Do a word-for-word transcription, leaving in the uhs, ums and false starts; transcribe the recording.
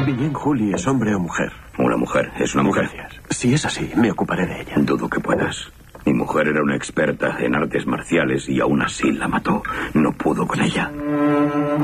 Bien, Julie, ¿es hombre o mujer? Una mujer, es una mujer. Gracias. Si es así, me ocuparé de ella. Dudo que puedas. Mi mujer era una experta en artes marciales y aún así la mató. No pudo con ella.